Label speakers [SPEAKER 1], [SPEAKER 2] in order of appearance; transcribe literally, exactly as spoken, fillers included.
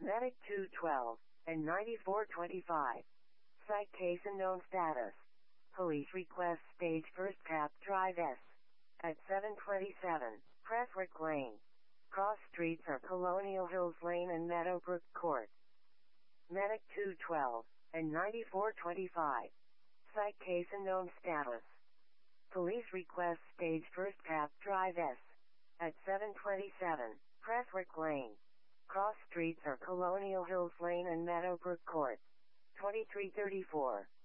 [SPEAKER 1] Medic two twelve and ninety-four twenty-five. Site case unknown status. Police request stage first Cap Drive S. At seven twenty-seven, Presswick Lane. Cross streets are Colonial Hills Lane and Meadowbrook Court. Medic two twelve and ninety-four twenty-five. Site case unknown status. Police request stage first Cap Drive S. At seven twenty-seven, Presswick Lane. Cross streets are Colonial Hills Lane and Meadowbrook Court. twenty-three thirty-four.